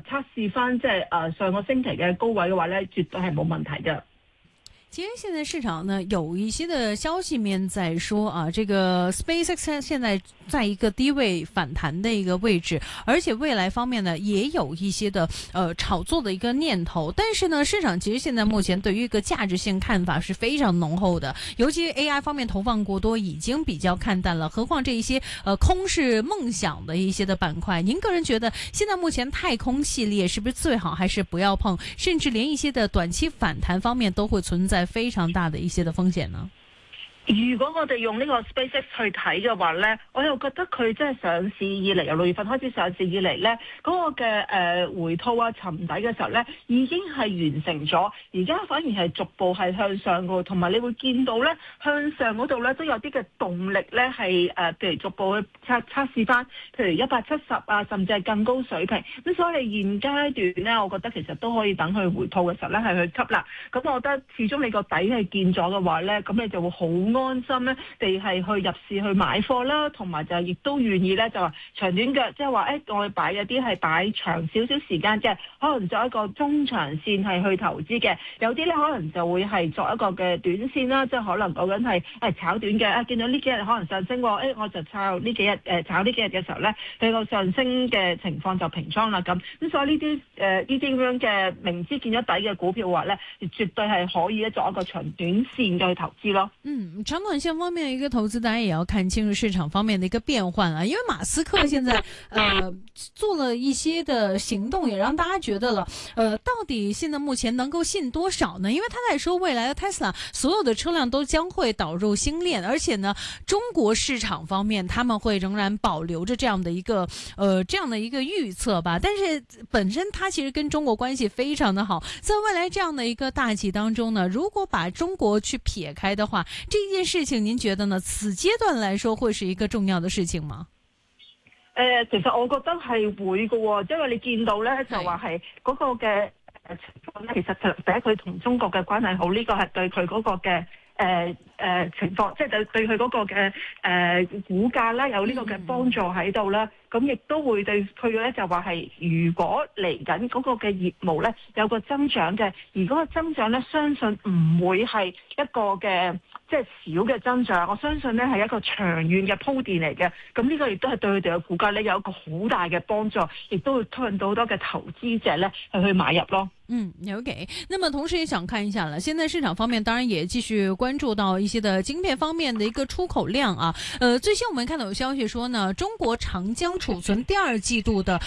測試翻即係上個星期嘅高位嘅話咧，絕對係冇問題嘅。 其實現在市場呢有一些的消息面在說啊，這個 SpaceX 現在在一個低位反彈的一個位置，而且未來方面呢也有一些的炒作的一個念頭。但是呢，市場其實現在目前對於一個價值性看法是非常濃厚的，尤其 AI 方面投放過多，已經比較看淡了。何況這一些空是夢想的一些的板塊，您個人覺得現在目前太空系列是不是最好，還是不要碰？甚至連一些的短期反彈方面都會存在非常大的一些的風險呢？ 如果我哋用呢個 SpaceX 去睇嘅話咧，我又覺得佢即係上市以嚟，由6月份開始上市以嚟咧，嗰個嘅回吐啊、沉底嘅時候咧，已經係完成咗。而家反而係逐步係向上嘅，同埋你會見到咧，向上嗰度咧都有啲嘅動力咧係譬如逐步去測試翻，譬如170啊，甚至係更高水平。咁所以你現階段咧，我覺得其實都可以等佢回吐嘅時候咧係去吸納。咁我覺得始終你個底係見咗嘅話咧，咁你就會好安心咧，地係去入市去買貨啦，同埋就亦都願意咧，就話長短腳，即係話我擺有啲係擺長少少時間嘅，可能作一個中長線係去投資嘅，有啲咧可能就會係作一個嘅短線啦，即係可能講緊係炒短嘅，見到呢幾日可能上升喎，我就炒呢幾日炒呢幾日嘅時候咧，佢個上升嘅情況就平倉啦咁所以呢啲呢啲咁樣嘅明知見咗底嘅股票嘅話咧，絕對係可以作一個長短線嘅去投資咯。 長短線方面的一個投資，當然也要看清楚市場方面的一個變換啊。因為馬斯克現在做了一些的行動，也讓大家覺得了，到底現在目前能夠信多少呢？因為他在說未來的 Tesla 所有的車輛都將會導入星鏈，而且呢，中國市場方面他們會仍然保留着這樣的一個預測吧。但是本身它其實跟中國關係非常的好，在未來這樣的一個大棋當中呢，如果把中國去撇開的話，這件事情您覺得呢？此階段來說會是一個重要的事情嗎？ 其實我覺得係會嘅，因為你見到咧就話係嗰個嘅情況咧，其實就第一佢同中國嘅關係好，呢個係對佢嗰個嘅情況，即係對佢嗰個嘅股價咧有呢個嘅幫助喺度啦。咁亦都會對佢咧就話係，如果嚟緊嗰個嘅業務咧有個增長嘅，而嗰個增長咧相信唔會係一個嘅即係少嘅增長，我相信咧係一個長遠嘅鋪墊嚟嘅。咁呢個亦都係對佢哋嘅股價咧有一個好大嘅幫助，亦都會吸引到好多嘅投資者咧去買入咯。 OK。那麼同時也想看一下了，現在市場方面當然也繼續關注到一些的晶片方面的一個出口量啊。最新我們看到有消息說呢，中國長江儲存第二季度的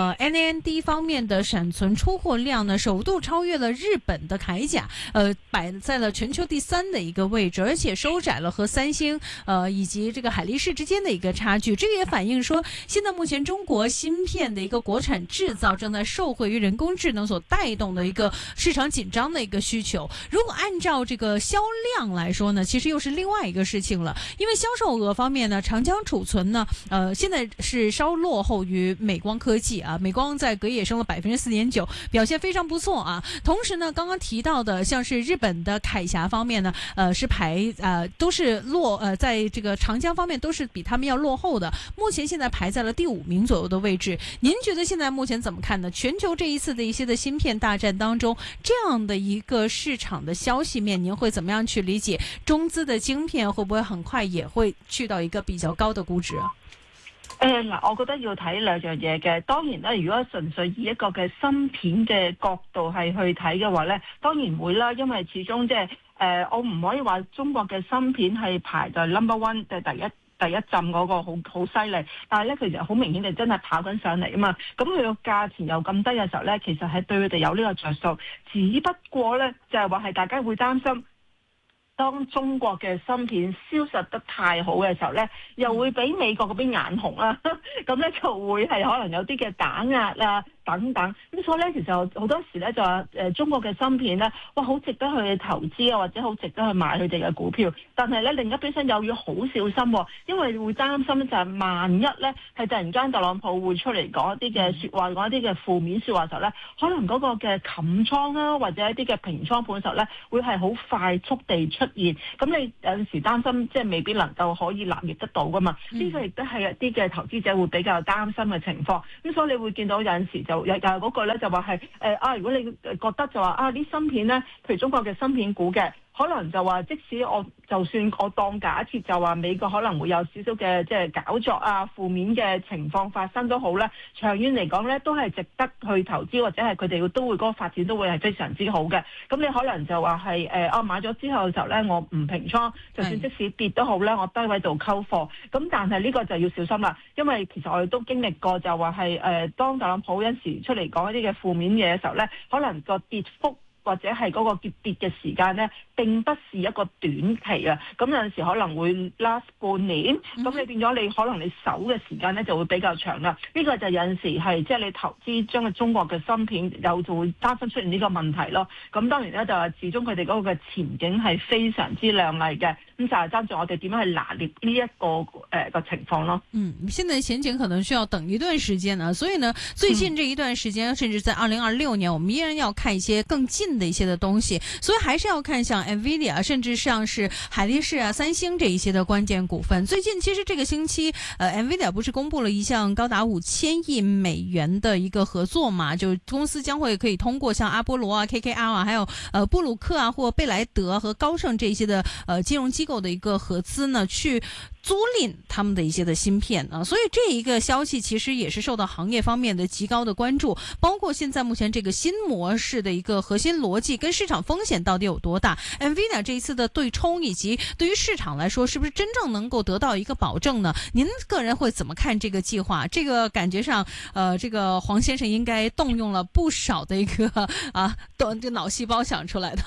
NAND 方面的閃存出貨量呢，首度超越了日本的鎧甲，擺在了全球第3的一個位置，而且收窄了和三星以及這個海力士之間的一個差距。這個也反映說，現在目前中國芯片的一個國產製造正在受惠於人工智能所帶動的一個市場緊張的一個需求。如果按照這個銷量來說呢，其實又是另外一個事情了。因為銷售額方面呢，長江儲存呢，現在是稍落後於美光科技啊。美光在隔夜升了4.9%，表現非常不錯啊。同時呢，剛剛提到的像是日本的鎧俠方面呢，是都是在這個長江方面都是比他們要落後的。目前現在排在了第5名左右的位置。您覺得現在目前怎麼看呢？全球這一次的一些的芯片大戰當中，這樣的一個市場的消息面，您會怎麼樣去理解？中資的晶片會不會很快也會去到一個比較高的估值啊？ 我覺得要睇兩樣嘢嘅。當然咧，如果純粹以一個嘅芯片嘅角度係去睇嘅話咧，當然會啦，因為始終即係我唔可以話中國嘅芯片係排在 number one 即係第一陣嗰個好犀利，但係咧其實好明顯地真係跑緊上嚟啊嘛。咁佢個價錢又咁低嘅時候咧，其實係對佢哋有呢個着數。只不過咧就係話係大家會擔心，當中國嘅芯片銷售得太好嘅時候咧，又會俾美國嗰邊眼紅啦，咁咧就會係可能有啲嘅打壓啊等等。咁所以咧，其實好多時咧就話中國嘅芯片咧，哇好值得去投資啊，或者好值得去買佢哋嘅股票。但係咧另一邊廂又要好小心，因為會擔心就係萬一咧係突然間特朗普會出嚟講一啲嘅説話，講一啲嘅負面説話嘅時候咧，可能嗰個嘅冚倉啦，或者一啲嘅平倉盤嘅時候咧，會係好快速地出現。咁你有陣時擔心即係未必能夠可以拿捏得到噶嘛？呢個亦都係一啲嘅投資者會比較擔心嘅情況。咁所以你會見到有陣時就又係嗰個咧。 咧就話係如果你覺得就話啲芯片咧，譬如中國嘅芯片股嘅。可能就話，即使就算我當假設就話美國可能會有少少嘅即係搞作啊、負面嘅情況發生都好咧，長遠嚟講咧都係值得去投資，或者係佢哋都會嗰個發展都會係非常之好嘅。咁你可能就話係買咗之後嘅時候咧，我唔平倉，就算即使跌都好咧，我低位度溝貨。咁但係呢個就要小心啦，因為其實我哋都經歷過就話係當特朗普有時出嚟講一啲嘅負面嘢嘅時候咧，可能個跌幅或者係嗰個跌嘅時間咧，並不是一個短期啊。咁有陣時可能會 last 半年，咁你變咗你可能你守嘅時間咧就會比較長啦。呢個就有陣時係即係你投資將個中國嘅芯片有就會擔心出現呢個問題咯。咁當然咧就係始終佢哋嗰個嘅前景係非常之亮麗嘅，咁就係爭住我哋點樣去拿捏呢一個個情況咯。 現在前景可能需要等一段時間啊，所以呢最近這一段時間，甚至在2026年，我們依然要看一些更近的一些的東西，所以還是要看像 NVIDIA， 甚至像是海力士啊、三星這一些的關鍵股份。最近其實這個星期，NVIDIA 不是公布了一項高達5000億美元的一個合作嘛？就公司將會可以通過像阿波羅啊、KKR 啊，還有布魯克啊或貝萊德和高盛這些的金融機構的一個合資呢，去租賃他們的一些的芯片啊，所以這一個消息其實也是受到行業方面的極高的關注，包括現在目前這個新模式的一個核心邏輯跟市場風險到底有多大 ？NVIDIA 這一次的對沖以及對於市場來說，是不是真正能夠得到一個保證呢？您個人會怎麼看這個計劃？這個感覺上，這個黃先生應該動用了不少的一個這腦細胞想出來的。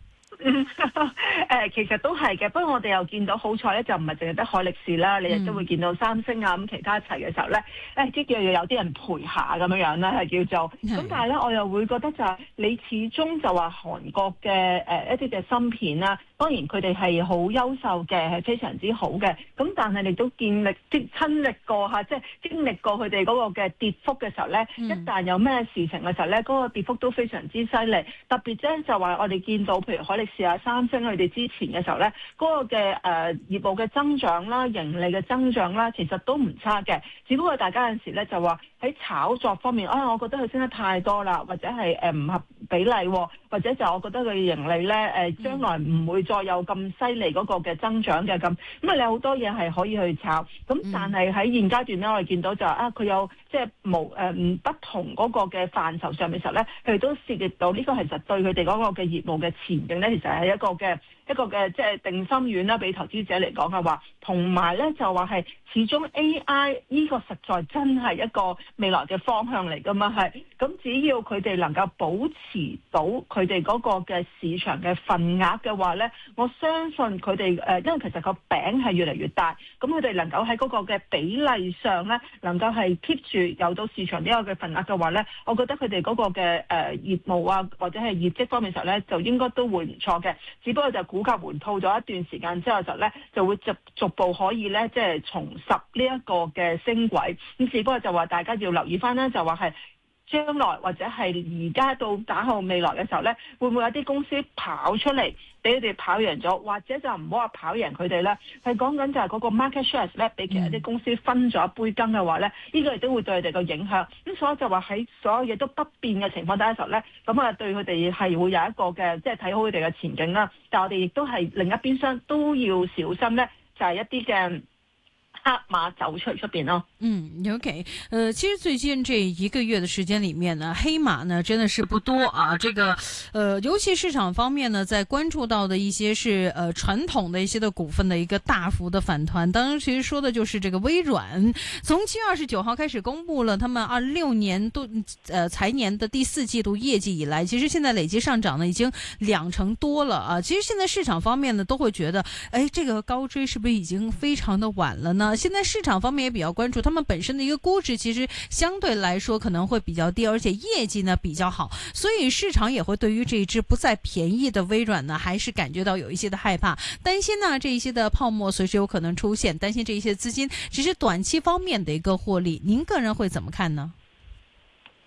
其實都係嘅，不過我哋又見到好彩咧，就唔係淨係得海力士啦，你亦都會見到三星啊咁其他一齊嘅時候咧，即係要有啲人陪下咁樣樣啦，係叫做咁。但係咧，我又會覺得就係你始終就話韓國嘅一啲嘅芯片啦，當然佢哋係好優秀嘅，係非常之好嘅。咁但係你都親歷過嚇，即係經歷過佢哋嗰個嘅跌幅嘅時候咧，一旦有咩事情嘅時候咧，嗰個跌幅都非常之犀利。特別咧就話我哋見到譬如海力士啊、三星佢哋之前嘅時候咧，嗰個嘅業務嘅增長啦、盈利嘅增長啦，其實都唔差嘅。只不過大家有陣時咧就話喺炒作方面，我覺得佢升得太多啦，或者係唔合比例，或者就我覺得佢盈利咧將來唔會再有咁犀利嗰個嘅增長嘅咁。咁你好多嘢係可以去炒，咁但係喺現階段咧，我哋見到就佢有即係不同嗰個嘅範疇上面時候咧，佢哋都涉獵到呢個其實對佢哋嗰個嘅業務嘅前景咧，其實係一個嘅即係定心丸啦，俾投資者嚟講嘅話，同埋咧就話係始終 AI 呢個實在真係一個未來嘅方向嚟噶嘛，係咁只要佢哋能夠保持到佢哋嗰個嘅市場嘅份額嘅話咧，我相信佢哋因為其實個餅係越嚟越大，咁佢哋能夠喺嗰個嘅比例上咧，能夠係 keep 住有到市場呢個嘅份額嘅話咧，我覺得佢哋嗰個嘅業務啊或者係業績方面時候咧，就應該都會唔錯嘅，只不過就股價回吐咗一段時間之後就會逐步可以咧即係重拾呢一個嘅升軌，咁只不過就話大家要留意翻啦，就話係將來或者係而家到打後未來嘅時候咧，會唔會有啲公司跑出嚟俾佢哋跑贏咗，或者就唔好話跑贏佢哋咧，係講緊就係嗰個 market shares 咧，俾其他啲公司分咗一杯羹嘅話咧，呢個亦都會對佢哋個影響。咁所以就話喺所有嘢都不變嘅情況底下嘅時候咧，咁對佢哋係會有一個嘅即係睇好佢哋嘅前景啦。但係我哋亦都係另一邊廂都要小心咧，就係一啲嘅黑馬走出邊咯。 OK，其實最近這一個月的時間裏面呢，黑馬呢真的是不多啊。這個尤其市場方面呢，在關注到的一些是傳統的一些的股份的一個大幅的反彈。當然，其實說的就是這個微軟，從7月29號開始公布了他們26年度財年的第4季度業績以來，其實現在累計上漲呢已經2成多了啊。其實現在市場方面呢都會覺得，這個高追是不是已經非常的晚了呢？現在市場方面也比較關注他們本身的一個估值，其實相對來說可能會比較低，而且業績呢比較好，所以市場也會對於這一支不再便宜的微軟呢，還是感覺到有一些的害怕，擔心呢這一些的泡沫隨時有可能出現，擔心這一些資金只是短期方面的一個獲利。您個人會怎麼看呢？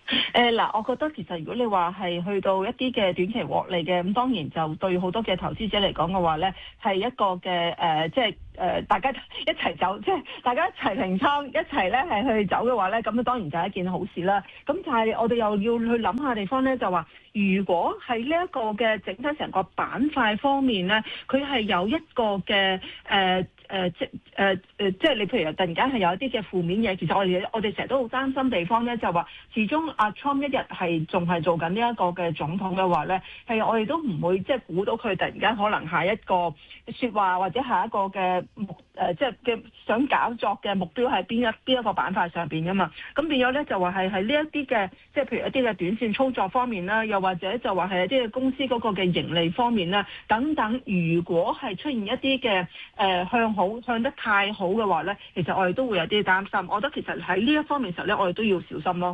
嗱，我覺得其實如果你話係去到一啲嘅短期獲利嘅，咁當然就對好多嘅投資者嚟講嘅話咧，係一個嘅即係大家一齊走，即係大家一齊平倉，一齊咧係去走嘅話咧，咁當然就係一件好事啦。咁就係我哋又要去諗下地方咧，就話如果喺呢一個嘅整體成個板塊方面咧，佢係有一個嘅即係你譬如突然間係有一啲嘅負面嘢，其實我哋成日都好擔心地方咧，就話始終阿 Trump 一日係仲係做緊呢一個嘅總統嘅話咧，係我哋都唔會即係估到佢突然間可能下一個説話或者下一個嘅即係嘅想搞作嘅目標係邊一個板塊上邊噶嘛。咁變咗咧就話係喺呢一啲嘅即係譬如一啲嘅短線操作方面啦，又或者就話係一啲嘅公司嗰個嘅盈利方面啦等等，如果係出現一啲嘅向得太好嘅話咧，其實我哋都會有啲擔心。我覺得其實喺呢一方面時候咧，我哋都要小心咯。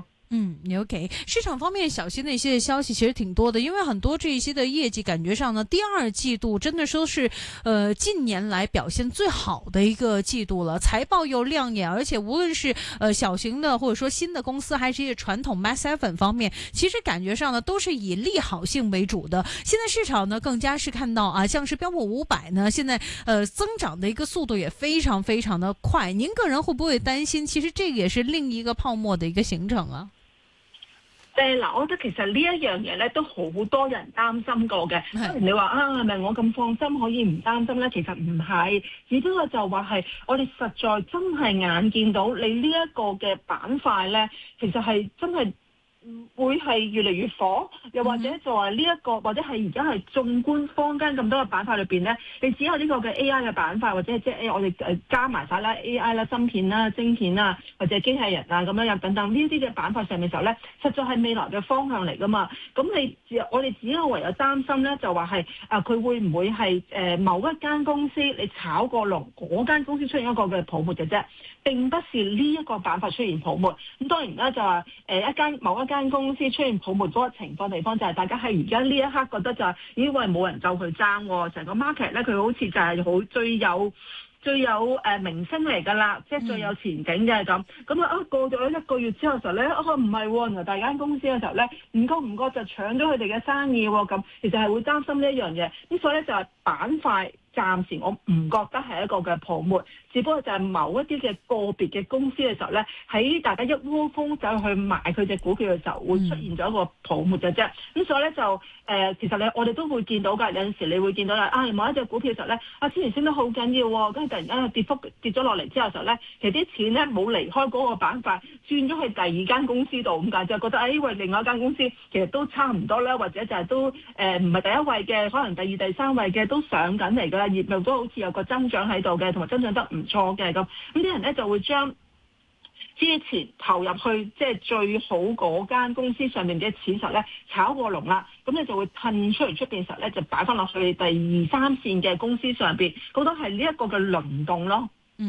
OK， 市場方面小心的一些消息其實挺多的，因為很多這一些的業績感覺上呢，第二季度真的說是近年來表現最好的一個季度了，財報又亮眼，而且無論是小型的或者說新的公司，還是一些傳統 Mass Seven 方面，其實感覺上呢都是以利好性為主的。現在市場呢更加是看到啊，像是標普500呢，現在增長的一個速度也非常非常的快。您個人會不會擔心，其實這個也是另一個泡沫的一個形成啊？ 嗱，我覺得其實呢一樣嘢咧都好多人擔心過嘅。當然你話係咪我咁放心可以唔擔心咧？其實唔係，只不過就話係我哋實在真係眼見到你呢一個嘅板塊咧，其實係真係會係越嚟越火，又或者就話呢一個，或者係而家係縱觀坊間咁多嘅板塊裏邊咧，你只有呢個嘅 AI 嘅板塊，或者係即係我哋加埋晒啦 AI 啦、芯片啦、晶片啦，或者機械人啊咁樣樣等等呢啲嘅板塊上面嘅時候咧，實在係未來嘅方向嚟噶嘛。咁我哋只有唯有擔心咧，就話係佢會唔會係某一間公司你炒過龍，嗰間公司出現一個嘅泡沫嘅啫，並不是呢一個板塊出現泡沫。咁當然啦，就話某一間公司出現泡沫嗰個情況地方，就係大家喺而家呢一刻覺得就係因為冇人夠佢爭喎，成個 market 咧佢好似就係好最有明星嚟㗎啦，即係最有前景嘅咁。過咗1個月之後嘅時候咧，唔係喎，原來大間公司嘅時候咧，唔覺就搶咗佢哋嘅生意喎，咁其實係會擔心呢一樣嘢。咁所以咧就係板塊。暫時我唔覺得係一個嘅泡沫，只不過就係某一啲嘅個別嘅公司嘅時候咧，喺大家一窩蜂走去買佢隻股票嘅時候，會出現咗一個泡沫嘅啫。咁所以咧就其實我哋都會見到㗎，有陣時你會見到啦，某一隻股票嘅時候咧，之前升得好緊要喎，跟住突然間跌咗落嚟之後嘅時候咧，其實啲錢咧冇離開嗰個板塊，轉咗去第二間公司度咁解，就覺得因為另外一間公司其實都差唔多啦，或者就係都唔係第一位嘅，可能第二、第三位嘅都上緊嚟㗎啦。業務都好似有個增長喺度嘅，同埋增長得唔錯嘅咁啲人咧就會將之前投入去即係最好嗰間公司上面嘅錢實咧炒過龍啦，咁你就會褪出嚟出邊實咧就擺翻落去第2、3線嘅公司上邊，咁都係呢一個嘅輪動咯。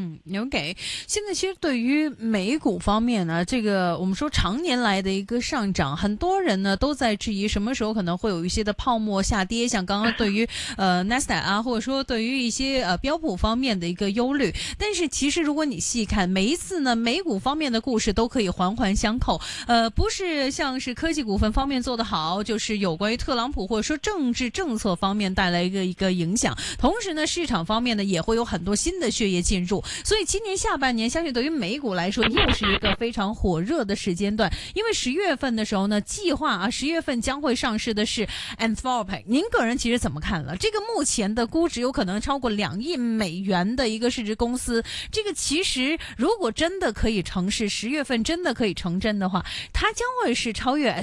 OK。現在其實對於美股方面呢，這個我們說常年來的一個上漲，很多人呢都在質疑什麼時候可能會有一些的泡沫下跌，像剛剛對於Nasdaq 啊，或者說對於一些標普方面的一個憂慮。但是其實如果你細看每一次呢，美股方面的故事都可以環環相扣，不是像是科技股份方面做得好，就是有關於特朗普或者說政治政策方面帶來一個影響。同時呢，市場方面呢也會有很多新的血液進入。所以今年下半年相信對於美股來說又是一個非常火熱的時間段，因為10月份的時候呢，計劃10月份將會上市的是 Anthropic。您個人其實怎麼看了？這個目前的估值有可能超過2億美元的一個市值公司，這個其實如果真的可以成事，10月份真的可以成真的話，它將會是超越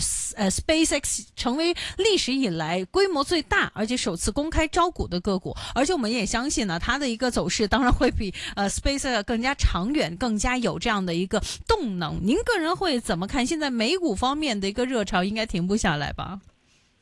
SpaceX 成為歷史以來規模最大而且首次公開招股的個股。而且我們也相信呢，它的一個走勢當然會比SpaceX 更加長遠，更加有這樣的一個動能。您個人會怎麼看？現在美股方面的一個熱潮應該停不下來吧？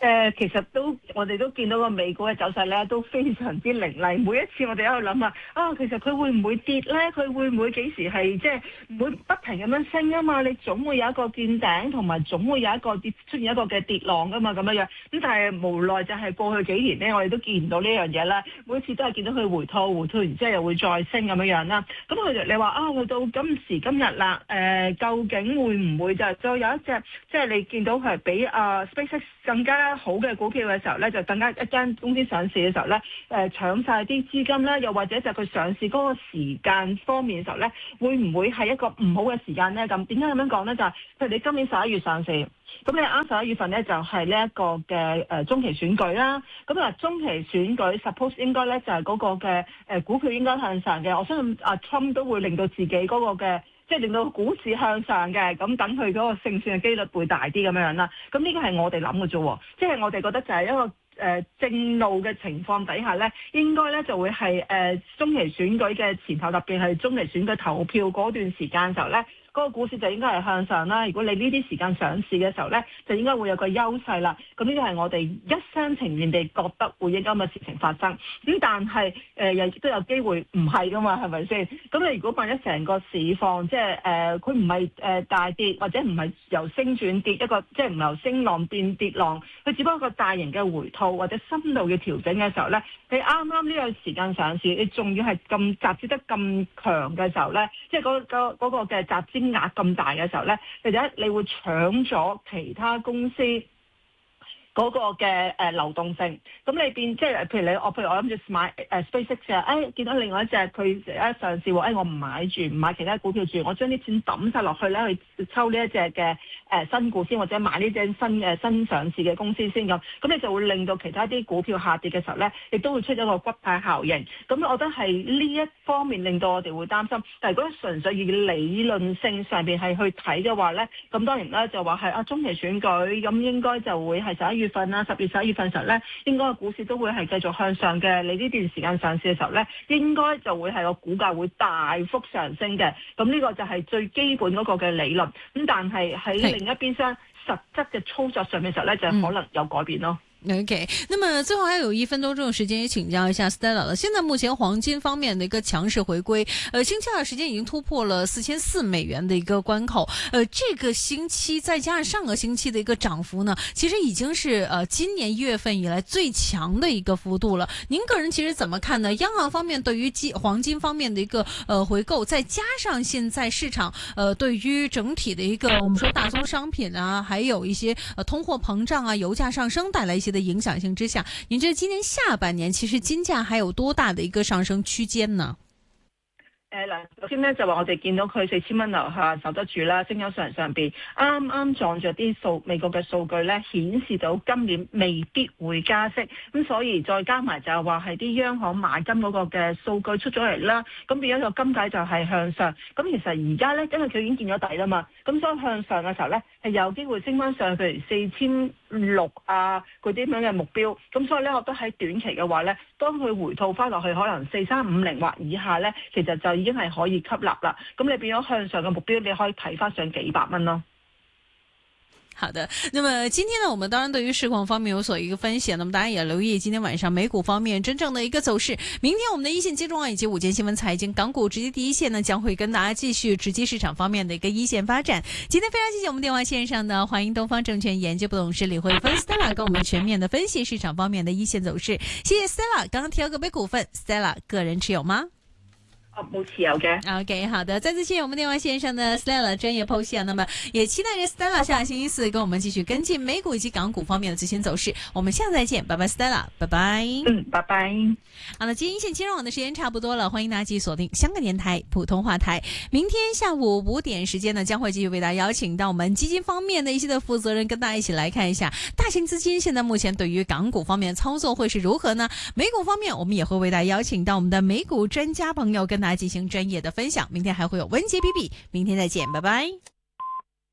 其實我哋都見到個美股嘅走勢咧，都非常之凌厲。每一次我哋喺度諗其實佢會唔會跌咧？佢會唔會幾時係即係唔會不停咁樣升啊嘛？你總會有一個見頂，同埋總會有一個出現一個嘅跌浪噶嘛，咁樣。咁但係無奈就係過去幾年咧，我哋都見唔到呢樣嘢啦。每次都係見到佢回吐完之後又會再升咁樣啦。咁佢你話去到今時今日啦，究竟會唔會就再有一隻即係你見到係比SpaceX 更加好嘅股票嘅時候咧，就更加一間公司上市嘅時候咧，搶晒啲資金啦，又或者就佢上市嗰個時間方面嘅時候咧，會唔會係一個唔好嘅時間咧？咁點解咁樣講咧？就係譬如你今年11月上市，咁你啱11月份咧就係呢一個嘅中期選舉啦。咁中期選舉 suppose 應該咧就係嗰個嘅股票應該向上嘅。我相信Trump 都會令到自己嗰個嘅。即係令到股市向上嘅，咁等佢嗰個勝算嘅機率會大啲咁樣啦。咁呢個係我哋諗嘅啫，即係我哋覺得就係一個正路嘅情況底下咧，應該咧就會係中期選舉嘅前後，特別係中期選舉投票嗰段時間嘅時候咧，嗰個股市就應該係向上啦。如果你呢啲時間上市嘅時候咧，就應該會有個優勢啦。咁呢個係我哋一廂情願地覺得會應該咁嘅事情發生。咁但係又亦都有機會唔係噶嘛，係咪先？咁你如果萬一成個市況即係佢唔係大跌，或者唔係由升轉跌一個，即係唔由升浪變跌浪，佢只不過一個大型嘅回吐或者深度嘅調整嘅時候咧，你啱啱呢個時間上市，你仲要係咁集資得咁強嘅時候咧，即係嗰個嘅集資額咁大嘅時候咧，或者你會搶咗其他公司嗰個嘅流動性，咁你變即係譬如我諗住買SpaceX 見到另外一隻佢一上市喎，我唔買住，唔買其他股票住，我將啲錢抌晒落去咧去抽呢一隻嘅新股先，或者買呢隻新上市嘅公司先咁你就會令到其他啲股票下跌嘅時候咧，亦都會出咗個骨牌效應。咁我覺得係呢一方面令到我哋會擔心。但係如果純粹以理論性上邊係去睇嘅話咧，咁當然啦就話係中期選舉，咁應該就會係11月份啦，10月11月份時候咧，應該個股市都會係繼續向上嘅。你呢段時間上市嘅時候咧，應該就會係個股價會大幅上升嘅。咁呢個就係最基本嗰個嘅理論。咁但係喺另一邊廂實質嘅操作上面時候咧，就可能有改變咯。 OK， 那麼最後還有1分多鐘的時間，也請教一下 Stella 了。現在目前黃金方面的一個強勢回歸，星期二時間已經突破了$4400的一個關口。這個星期再加上上個星期的一個漲幅呢，其實已經是今年1月份以來最強的一個幅度了。您個人其實怎麼看呢？央行方面對於黃金方面的一個回購，再加上現在市場對於整體的一個我們說大宗商品啊，還有一些通貨膨脹啊、油價上升帶來一些的影響性之下，您覺得今年下半年其實金價還有多大的一個上升區間呢？ 首先咧就話我哋見到佢4000蚊樓下守得住啦，升咗上邊，啱啱撞着啲美國嘅數據咧，顯示到今年未必會加息，咁所以再加埋就係話係啲央行買金嗰個嘅數據出咗嚟啦，咁變咗個金價就係向上。咁其實而家咧，因為佢已經見咗底啦嘛，咁所以向上嘅時候咧係有機會升翻上，譬如4600嗰啲咁樣嘅目標。咁所以咧，我覺得喺短期嘅話咧，當佢回吐翻落去可能4350或以下咧，其實就已經係可以吸納啦。咁你變咗向上嘅目標，你可以睇翻上幾百蚊咯。 好的，那麼今天呢，我們當然對於市況方面有所一個分析，那麼大家也留意今天晚上美股方面真正的一個走勢。明天我們的一線金融網以及午間新聞財經港股直擊第一線呢，將會跟大家繼續直擊市場方面的一個一線發展。今天非常謝謝我們電話線上的華盈東方證券研究部董事李慧芬 Stella 跟我們全面的分析市場方面的一線走勢。謝謝 Stella。剛剛提到個別股份 ，Stella 個人持有嗎？ 冇持有嘅。 OK， 好的，再次謝謝我們電話線上的 Stella 專業剖析。那麼也期待着 Stella 下星期四跟我們繼續跟進美股以及港股方面的最新走勢。我們下次再見，拜拜 Stella， 拜拜。 拜拜。 好了，今天一線金融網的時間差不多了，歡迎大家繼續鎖定香港電台普通話台。明天下午5點時間呢，將會繼續為大家邀請到我們基金方面的一些的負責人，跟大家一起來看一下大型資金現在目前對於港股方面的操作會是如何呢？美股方面，我們也會為大家邀請到我們的美股專家朋友跟大家進行專業的分享。明天還會有文傑比比，明天再見，拜拜。